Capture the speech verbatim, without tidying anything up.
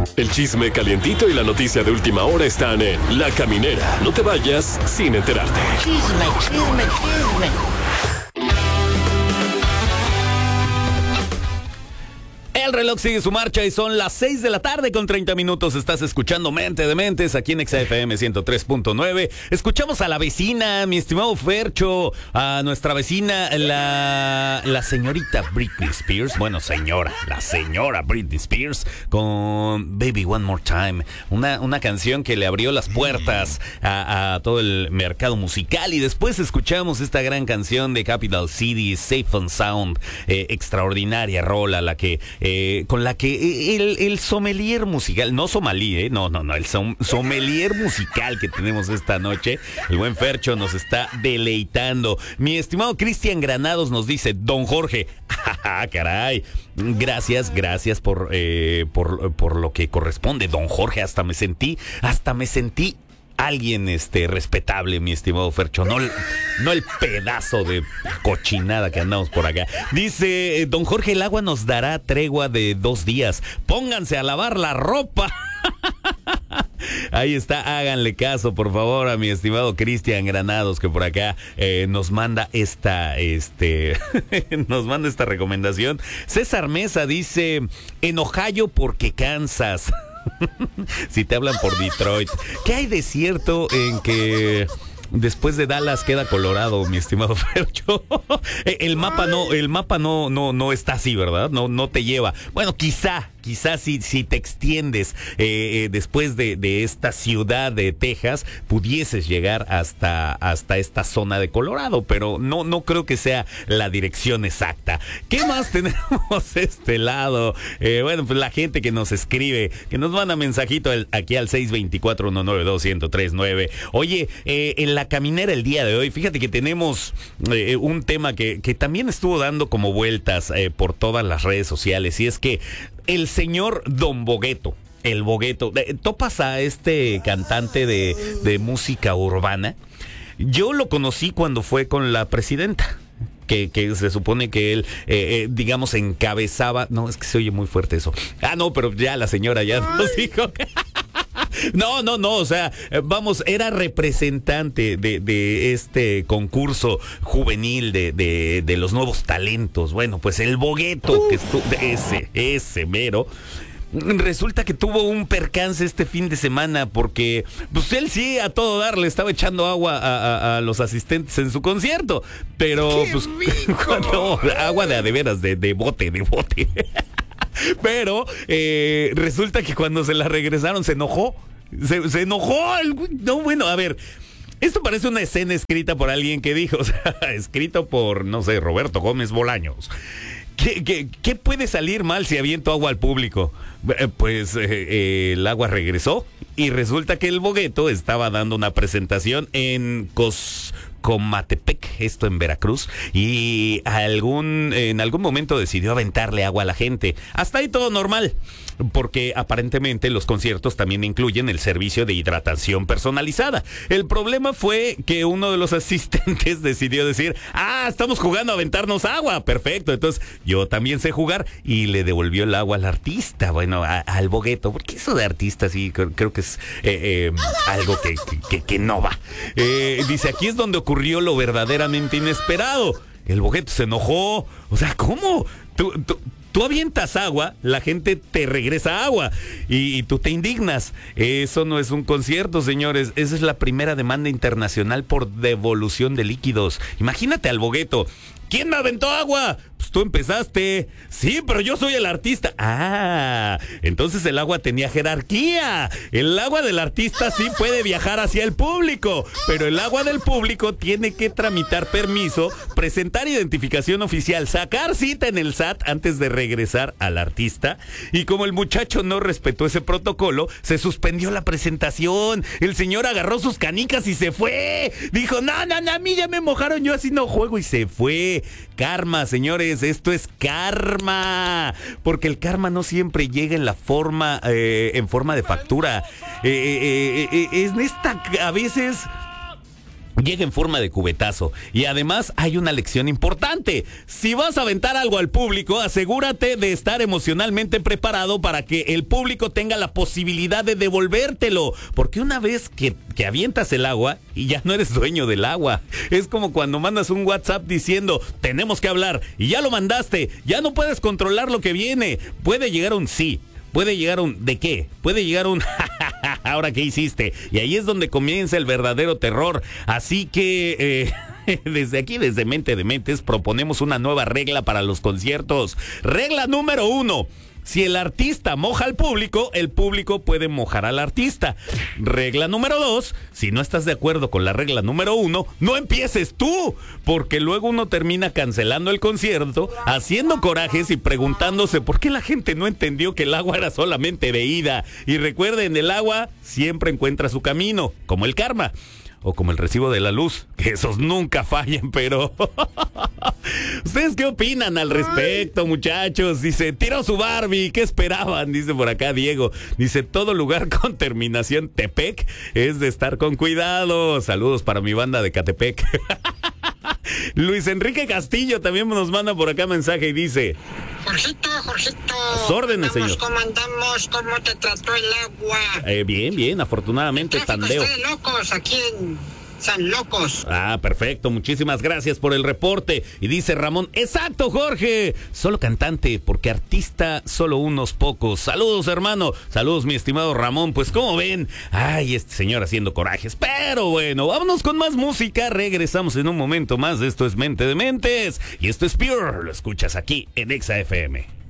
El chisme calientito y la noticia de última hora están en La Caminera. No te vayas sin enterarte. Chisme, chisme, chisme. El reloj sigue su marcha y son las seis de la tarde con treinta minutos. Estás escuchando Mente de Mentes aquí en X F M ciento tres punto nueve. Escuchamos a la vecina, mi estimado Fercho, a nuestra vecina, la, la señorita Britney Spears. Bueno, señora, la señora Britney Spears con Baby One More Time. Una, una canción que le abrió las puertas a, a todo el mercado musical. Y después escuchamos esta gran canción de Capital City, Safe and Sound. Eh, extraordinaria rola, la que... Eh, con la que el, el sommelier musical, no somalí, ¿eh? no, no, no, el som, sommelier musical que tenemos esta noche, el buen Fercho nos está deleitando. Mi estimado Cristian Granados nos dice, don Jorge, caray, gracias, gracias por, eh, por, por lo que corresponde, don Jorge, hasta me sentí, hasta me sentí alguien este respetable, mi estimado Fercho, no, no el pedazo de cochinada que andamos por acá. Dice, don Jorge, el agua nos dará tregua de dos días. Pónganse a lavar la ropa. Ahí está, háganle caso, por favor, a mi estimado Cristian Granados, que por acá eh, nos manda esta, este, nos manda esta recomendación. César Mesa dice, en Ohio porque Kansas. Si te hablan por Detroit. ¿Qué hay de cierto en que después de Dallas queda Colorado, mi estimado Fercho? El mapa no, el mapa no, no, no está así, ¿verdad? No, no te lleva. Bueno, quizá. Quizás si, si te extiendes eh, eh, después de, de esta ciudad de Texas, pudieses llegar hasta, hasta esta zona de Colorado, pero no, no creo que sea la dirección exacta. ¿Qué más tenemos de este lado? Eh, bueno, pues la gente que nos escribe, que nos manda mensajito el, aquí al seis dos cuatro, uno nueve dos, uno cero tres nueve. Oye, eh, en la caminera el día de hoy, fíjate que tenemos eh, un tema que, que también estuvo dando como vueltas eh, por todas las redes sociales, y es que el señor Don Bogueto, el Bogueto, ¿topas a este cantante de, de música urbana? Yo lo conocí cuando fue con la presidenta. Que, que se supone que él, eh, eh, digamos, encabezaba... No, es que se oye muy fuerte eso. Ah, no, pero ya la señora ya nos dijo que... No, no, no, o sea, vamos, era representante de, de este concurso juvenil de, de, de los nuevos talentos. Bueno, pues el Bogueto, que estuvo, ese, ese mero, resulta que tuvo un percance este fin de semana porque, pues él sí, a todo dar, le estaba echando agua a, a, a los asistentes en su concierto, pero, pues, no, agua de a de veras, de, de bote, de bote. Pero eh, resulta que cuando se la regresaron se enojó. Se, se enojó. El, no, bueno, a ver. Esto parece una escena escrita por alguien que dijo, o sea, escrito por, no sé, Roberto Gómez Bolaños. ¿Qué, qué, qué puede salir mal si aviento agua al público? Eh, pues eh, eh, el agua regresó y resulta que el Bogueto estaba dando una presentación en Cos... Comatepec, esto en Veracruz, y algún en algún momento decidió aventarle agua a la gente. Hasta ahí todo normal, porque aparentemente los conciertos también incluyen el servicio de hidratación personalizada. El problema fue que uno de los asistentes decidió decir, ah, estamos jugando a aventarnos agua, perfecto, entonces yo también sé jugar, y le devolvió el agua al artista, bueno, a, al Bogueto, porque eso de artista sí, creo, creo que es eh, eh, algo que, que, que no va. Eh, dice, aquí es donde ocurrió ocurrió lo verdaderamente inesperado. El Bogueto se enojó. O sea, ¿cómo? Tú, tú, tú avientas agua, la gente te regresa agua y, y tú te indignas. Eso no es un concierto, señores. Esa es la primera demanda internacional por devolución de líquidos. Imagínate al Bogueto. ¿Quién me aventó agua? Pues tú empezaste. Sí, pero yo soy el artista. Ah, entonces el agua tenía jerarquía. El agua del artista sí puede viajar hacia el público, pero el agua del público tiene que tramitar permiso, presentar identificación oficial, sacar cita en el S A T antes de regresar al artista. Y como el muchacho no respetó ese protocolo, se suspendió la presentación. El señor agarró sus canicas y se fue. Dijo, no, no, no, a mí ya me mojaron, yo así no juego, y se fue. Karma, señores, esto es karma, porque el karma no siempre llega en la forma, eh, en forma de factura. Eh, eh, eh, eh, es esta, a veces llega en forma de cubetazo. Y además hay una lección importante. Si vas a aventar algo al público, asegúrate de estar emocionalmente preparado para que el público tenga la posibilidad de devolvértelo. Porque una vez que, que avientas el agua y ya no eres dueño del agua. Es como cuando mandas un WhatsApp diciendo, tenemos que hablar, y ya lo mandaste. Ya no puedes controlar lo que viene. Puede llegar un sí. Puede llegar un ¿de qué? Puede llegar un ¿ahora qué hiciste? Y ahí es donde comienza el verdadero terror. Así que eh, desde aquí, desde Mente de Mentes, proponemos una nueva regla para los conciertos. Regla número uno. Si el artista moja al público, el público puede mojar al artista. Regla número dos, si no estás de acuerdo con la regla número uno, no empieces tú, porque luego uno termina cancelando el concierto, haciendo corajes y preguntándose por qué la gente no entendió que el agua era solamente de ida. Y recuerden, el agua siempre encuentra su camino, como el karma. O como el recibo de la luz, que esos nunca fallan, pero... ¿Ustedes qué opinan al respecto, muchachos? Dice, tiró su Barbie, ¿qué esperaban? Dice por acá Diego. Dice, todo lugar con terminación Tepec es de estar con cuidado. Saludos para mi banda de Catepec. Luis Enrique Castillo también nos manda por acá mensaje y dice... Jorgito, Jorgito. Las órdenes, señor. ¿Cómo andamos? ¿Cómo te trató el agua? Eh, bien, bien, afortunadamente tandeo. Está de locos aquí en San Locos. Ah, perfecto, muchísimas gracias por el reporte. Y dice Ramón, exacto, Jorge, solo cantante, porque artista solo unos pocos. Saludos, hermano, saludos, mi estimado Ramón. Pues como ven, ay, este señor haciendo corajes. Pero bueno, vámonos con más música. Regresamos en un momento más. Esto es Mente de Mentes y esto es Pure. Lo escuchas aquí en Exa F M.